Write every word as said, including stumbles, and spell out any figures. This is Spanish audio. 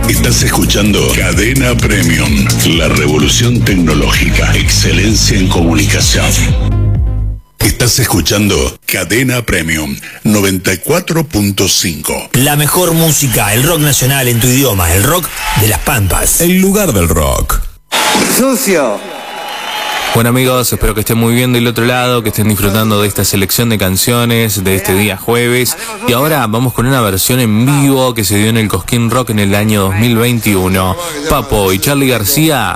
Estás escuchando Cadena Premium, la revolución tecnológica, excelencia en comunicación. Estás escuchando Cadena Premium noventa y cuatro punto cinco. La mejor música, el rock nacional en tu idioma, el rock de las Pampas. El lugar del rock. Sucio. Bueno amigos, espero que estén muy bien del otro lado, que estén disfrutando de esta selección de canciones de este día jueves. Y ahora vamos con una versión en vivo que se dio en el Cosquín Rock en el año dos mil veintiuno. Papo y Charly García